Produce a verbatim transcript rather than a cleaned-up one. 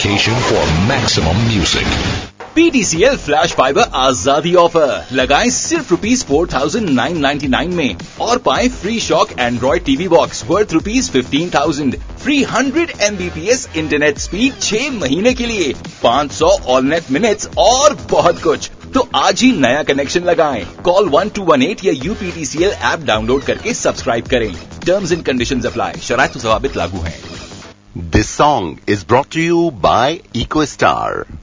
location for maximum music. P T C L flash fibre आजादी offer लगाएं सिर्फ rupees four thousand nine ninety nine में और पाएं free shock Android TV box worth rupees fifteen thousand, free hundred Mbps internet speed छह महीने के लिए, पाँच सौ ऑल नेट मिनट्स और बहुत कुछ। तो आज ही नया कनेक्शन लगाएं। Call one two one eight या U P T C L app download करके सब्सक्राइब करें। टर्म्स एंड कंडीशंस अप्लाई, शराइत व ज़वाबित लागू हैं। This song is brought to you by EcoStar.